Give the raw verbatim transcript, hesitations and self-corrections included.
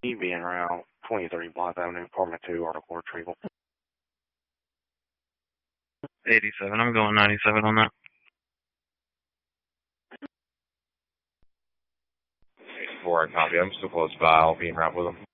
being around twenty-three Blythe Avenue, apartment two, article retrieval. eighty-seven, I'm going ninety-seven on that. Before I copy, I'm still close by. I'll be in route with them.